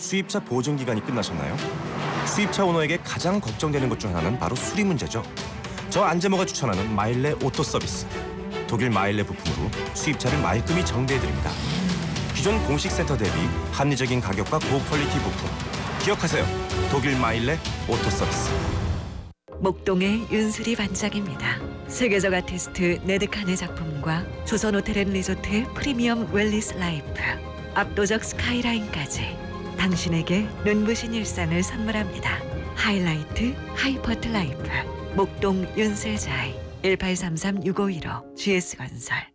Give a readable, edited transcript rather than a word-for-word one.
수입차 보증 기간이 끝나셨나요? 수입차 오너에게 가장 걱정되는 것 중 하나는 바로 수리 문제죠. 저 안재모가 추천하는 마일레 오토 서비스. 독일 마일레 부품으로 수입차를 말끔히 정비해드립니다. 기존 공식 센터 대비 합리적인 가격과 고퀄리티 부품. 기억하세요. 독일 마일레 오토 서비스. 목동의 윤수리 반짝입니다. 세계적 아티스트 네드칸의 작품과 조선 호텔앤리조트의 프리미엄 웰리스 라이프, 압도적 스카이라인까지 당신에게 눈부신 일상을 선물합니다. 하이라이트 하이퍼트 라이프 목동 윤슬자이 1833-6515 GS건설.